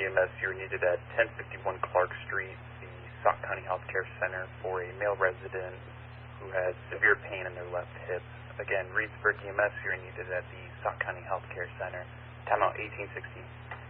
EMS, you're needed at 1051 Clark Street, the Sauk County Healthcare Center, for a male resident who has severe pain in their left hip. Again, Reedsburg EMS, you're needed at the Sauk County Healthcare Center. Timeout 1860.